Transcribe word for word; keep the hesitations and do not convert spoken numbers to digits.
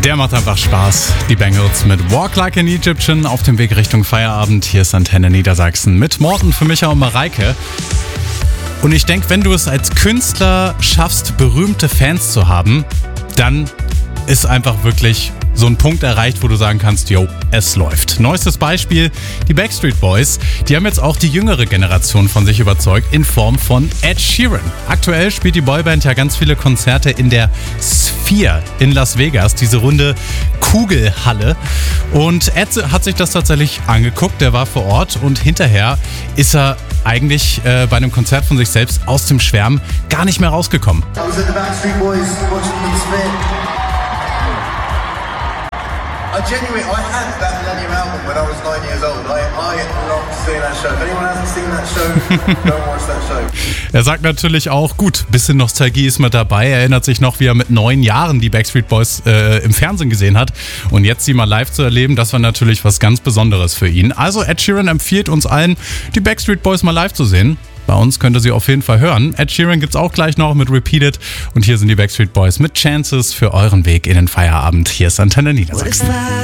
Der macht einfach Spaß. Die Bangles mit Walk Like an Egyptian auf dem Weg Richtung Feierabend. Hier ist Antenne Niedersachsen mit Morten für Micha und Mareike. Und ich denke, wenn du es als Künstler schaffst, berühmte Fans zu haben, dann ist einfach wirklich so ein Punkt erreicht, wo du sagen kannst, yo, es läuft. Neuestes Beispiel, die Backstreet Boys. Die haben jetzt auch die jüngere Generation von sich überzeugt in Form von Ed Sheeran. Aktuell spielt die Boyband ja ganz viele Konzerte in der Sphere in Las Vegas, diese runde Kugelhalle. Und Ed hat sich das tatsächlich angeguckt, der war vor Ort und hinterher ist er eigentlich äh, bei einem Konzert von sich selbst aus dem Schwärmen gar nicht mehr rausgekommen. I was at the Backstreet Boys watching them spin. I genuinely, I had that Millennium album when I was nine years old. I, I loved seeing that show. If anyone hasn't seen that show, don't watch that show. Er sagt natürlich auch, gut, bisschen Nostalgie ist mit dabei. Er erinnert sich noch, wie er mit neun Jahren die Backstreet Boys äh, im Fernsehen gesehen hat. Und jetzt sie mal live zu erleben, das war natürlich was ganz Besonderes für ihn. Also Ed Sheeran empfiehlt uns allen, die Backstreet Boys mal live zu sehen. Bei uns könnt ihr sie auf jeden Fall hören. Ed Sheeran gibt's auch gleich noch mit Repeated. Und hier sind die Backstreet Boys mit Chances für euren Weg in den Feierabend. Hier ist Antenne Niedersachsen.